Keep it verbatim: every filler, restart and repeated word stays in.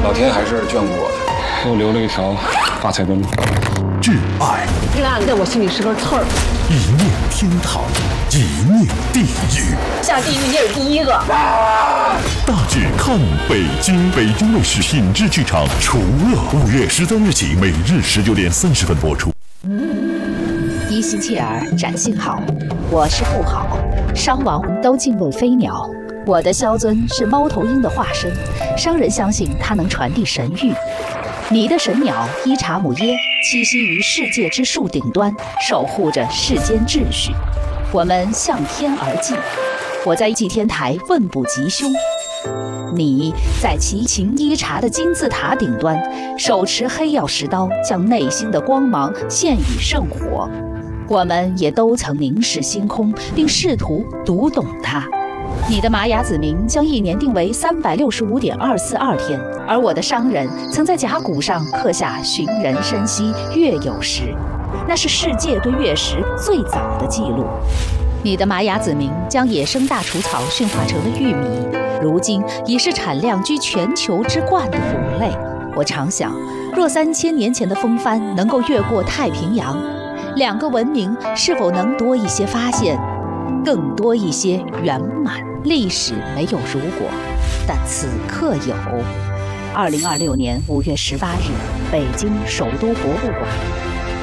老天还是眷顾我的，给我留了一条发财灯。 挚爱， 这个案子在我心里是根刺儿。 一念天堂，一念地狱。 下地狱你也是第一个。 大致看北京，北京卫视品质剧场《除恶》，五月十三日起，每日十九点三十分播出。 依稀切尔展信好，我是不好，商王都敬畏飞鸟。我的萧尊是猫头鹰的化身，商人相信它能传递神谕。你的神鸟伊查姆耶栖息于世界之树顶端，守护着世间秩序。我们向天而祭，我在祭天台问卜吉凶，你在齐秦伊察的金字塔顶端，手持黑曜石刀，将内心的光芒献与圣火。我们也都曾凝视星空，并试图读懂它。你的玛雅子民将一年定为三百六十五点二四二天，而我的商人曾在甲骨上刻下寻人深溪月有时，那是世界对月食最早的记录。你的玛雅子民将野生大除草驯化成了玉米，如今已是产量居全球之冠的谷类。我常想，若三千年前的风帆能够越过太平洋，两个文明是否能多一些发现，更多一些圆满？历史没有如果，但此刻有。二零二六年五月十八日，北京首都博物馆。